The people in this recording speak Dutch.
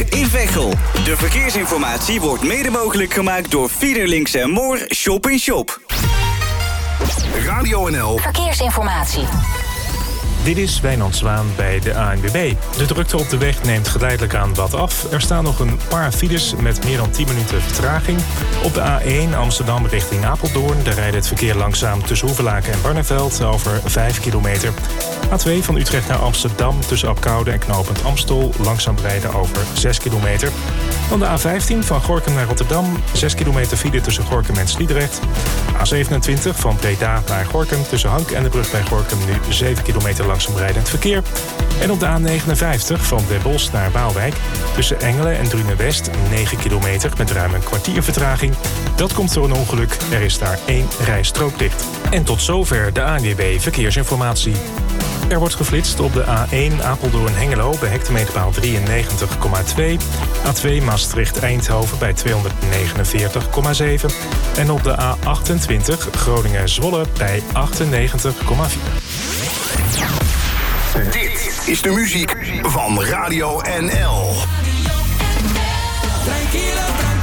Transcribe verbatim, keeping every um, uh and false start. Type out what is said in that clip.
in Veghel. De verkeersinformatie wordt mede mogelijk gemaakt door Fiederlinks en Moor Shop in Shop. Radio N L Verkeersinformatie. Dit is Wijnand Zwaan bij de A N W B. De drukte op de weg neemt geleidelijk aan wat af. Er staan nog een paar files met meer dan tien minuten vertraging. Op de A één Amsterdam richting Apeldoorn. Daar rijdt het verkeer langzaam tussen Hoevelaken en Barneveld over vijf kilometer. A twee van Utrecht naar Amsterdam tussen Apkoude en knooppunt Amstel. Langzaam rijden over zes kilometer. Dan de A vijftien van Gorinchem naar Rotterdam. zes kilometer file tussen Gorinchem en Sliedrecht. A zevenentwintig van Breda naar Gorinchem tussen Hank en de brug bij Gorinchem nu zeven kilometer langzaam rijdend verkeer. En op de A negenenvijftig van Den Bosch naar Waalwijk tussen Engelen en Drunen-West negen kilometer met ruim een kwartier vertraging. Dat komt door een ongeluk. Er is daar één rijstrook dicht. En tot zover de A N W B Verkeersinformatie. Er wordt geflitst op de A één Apeldoorn-Hengelo bij hectometerpaal drieënnegentig komma twee. A twee Maastricht-Eindhoven bij tweehonderdnegenenveertig komma zeven. En op de A achtentwintig Groningen-Zwolle bij achtennegentig komma vier. Dit is de muziek van Radio N L. Tranquilo, tranquilo.